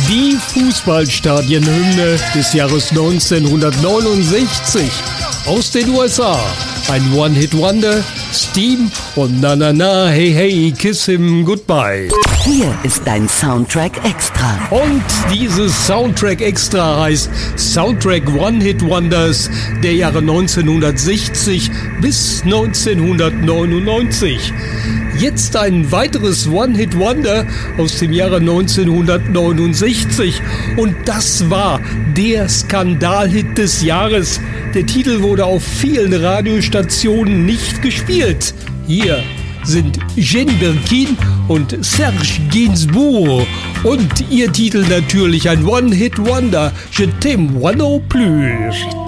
Die Fußballstadienhymne des Jahres 1969 aus den USA. Ein One-Hit-Wonder, Steam und Na Na Na, Hey Hey, Kiss Him Goodbye. Hier ist dein Soundtrack Extra. Und dieses Soundtrack Extra heißt Soundtrack One-Hit-Wonders der Jahre 1960 bis 1999. Jetzt ein weiteres One-Hit-Wonder aus dem Jahre 1969. Und das war der Skandalhit des Jahres. Der Titel wurde auf vielen Radiostationen nicht gespielt. Hier sind Jenny Birkin und Serge Gainsbourg. Und ihr Titel natürlich ein One-Hit-Wonder. Je t'aime moi non plus.